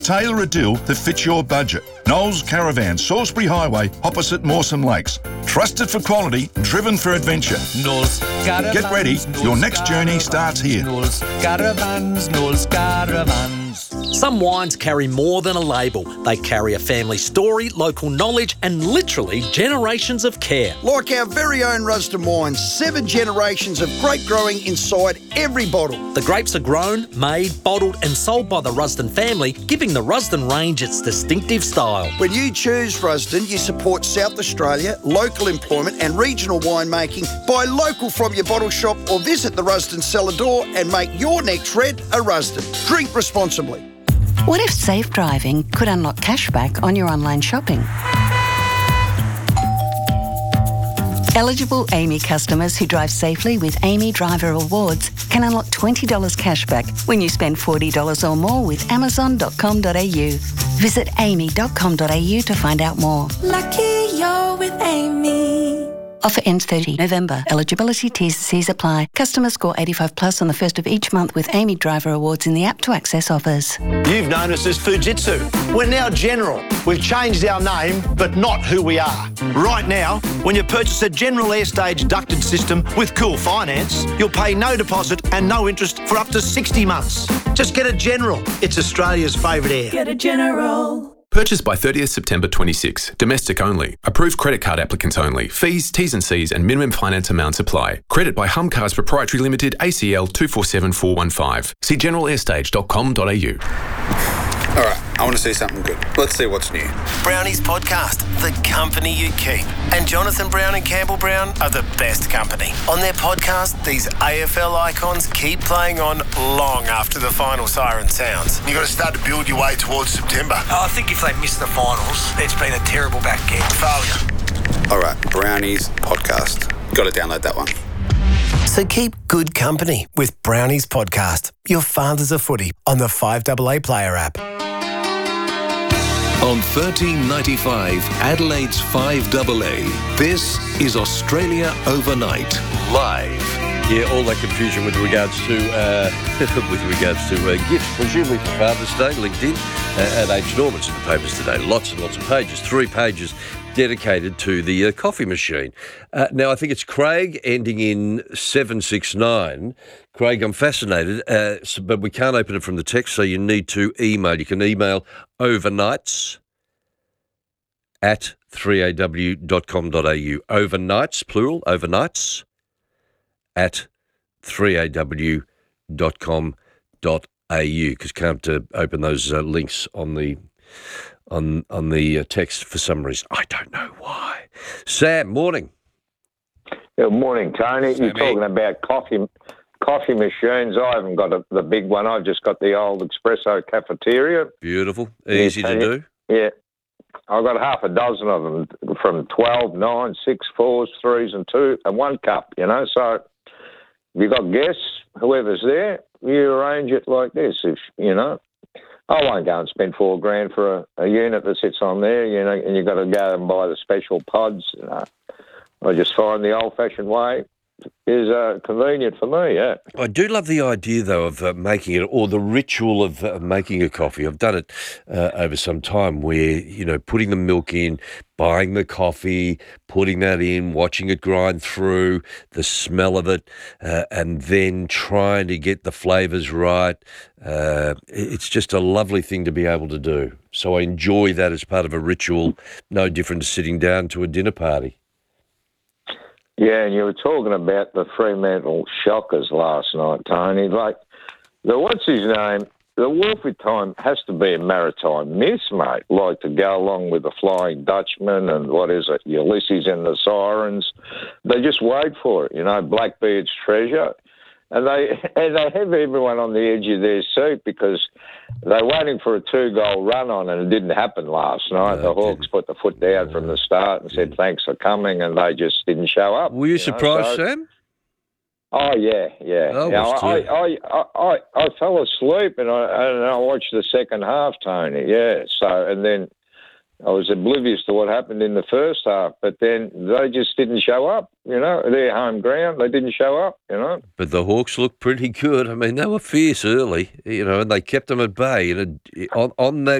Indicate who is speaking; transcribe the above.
Speaker 1: Tailor a deal that fits your budget. Knowles Caravan, Salisbury Highway, opposite Mawson Lakes. Trusted for quality, driven for adventure.
Speaker 2: Knowles Caravans.
Speaker 1: Get ready, your next journey starts here.
Speaker 2: Knowles Caravans, Knowles Caravans.
Speaker 3: Some wines carry more than a label. They carry a family story, local knowledge, and literally generations of care.
Speaker 4: Like our very own Rusden wines, 7 generations of grape growing inside every bottle.
Speaker 3: The grapes are grown, made, bottled, and sold by the Rusden family, giving the Rusden range its distinctive style.
Speaker 4: When you choose Rusden, you support South Australia, local employment and regional winemaking. Buy local from your bottle shop or visit the Rusden cellar door and make your next red a Rusden. Drink responsibly.
Speaker 5: What if safe driving could unlock cashback on your online shopping? Eligible AAMI customers who drive safely with AAMI Driver Awards can unlock $20 cashback when you spend $40 or more with Amazon.com.au. Visit aami.com.au to find out more.
Speaker 6: Lucky you're with AAMI.
Speaker 5: Offer ends 30 November. Eligibility T's and C's apply. Customers score 85 plus on the first of each month with AAMI Driver Awards in the app to access offers.
Speaker 7: You've known us as Fujitsu. We're now General. We've changed our name, but not who we are. Right now, when you purchase a General Airstage ducted system with Cool Finance, you'll pay no deposit and no interest for up to 60 months. Just get a General. It's Australia's favourite air.
Speaker 6: Get a General.
Speaker 8: Purchased by 30th September 26. Domestic only. Approved credit card applicants only. Fees, T's and C's and minimum finance amounts apply. Credit by Humcars Proprietary Limited, ACL 247415. See generalair.stage.com.au.
Speaker 9: All right, I want to see something good. Let's see what's new.
Speaker 10: Brownie's podcast, The Company You Keep. And Jonathan Brown and Campbell Brown are the best company. On their podcast, these AFL icons keep playing on long after the final siren sounds.
Speaker 11: You've got to start to build your way towards September.
Speaker 12: I think if they miss the finals, it's been a terrible back end.
Speaker 11: Failure.
Speaker 9: All right, Brownie's podcast. Got to download that one.
Speaker 10: So keep good company with Brownie's podcast. Your father's a footy on the 5AA Player app.
Speaker 13: On 1395 Adelaide's 5AA, this is Australia Overnight, live.
Speaker 14: Yeah, all that confusion with regards to gifts, presumably for Father's Day, LinkedIn and H. Norman's in the papers today. Lots and lots of pages, 3 pages dedicated to the coffee machine. Now, I think it's Craig ending in 769. Craig, I'm fascinated, but we can't open it from the text, so you need to email. You can email overnights@3aw.com.au. Overnights, plural, overnights at 3aw.com.au, because can't open those links on the text for some reason. I don't know why. Sam, morning.
Speaker 15: Good morning, Tony.
Speaker 14: Sammy.
Speaker 15: You're talking about coffee machines. I haven't got the big one. I've just got the old espresso cafeteria.
Speaker 14: Beautiful. Easy to do.
Speaker 15: Yeah. I've got half a dozen of them from 12, 9, 6, 4s, 3s and 2 and 1 cup, So if you've got guests, whoever's there, you arrange it like this. I won't go and spend $4,000 for a unit that sits on there, and you've got to go and buy the special pods. I just find the old-fashioned way is convenient for me, yeah.
Speaker 14: I do love the idea, though, of making it, or the ritual of making a coffee. I've done it over some time where, putting the milk in, buying the coffee, putting that in, watching it grind through, the smell of it, and then trying to get the flavours right. It's just a lovely thing to be able to do. So I enjoy that as part of a ritual, no different to sitting down to a dinner party.
Speaker 15: Yeah, and you were talking about the Fremantle Shockers last night, Tony. What's his name? The Wolfie time has to be a maritime myth, mate. To go along with the Flying Dutchman and Ulysses and the Sirens. They just wait for it, Blackbeard's Treasure. And they have everyone on the edge of their seat because they're waiting for a 2-goal run on, and it didn't happen last night. The Hawks put the foot down from the start and said thanks for coming, and they just didn't show up.
Speaker 14: Were you surprised, Sam?
Speaker 15: Oh yeah. I fell asleep and I watched the second half, Tony. Yeah. So and then I was oblivious to what happened in the first half, but then they just didn't show up, Their home ground, they didn't show up,
Speaker 14: But the Hawks looked pretty good. I mean, they were fierce early, and they kept them at bay. And on that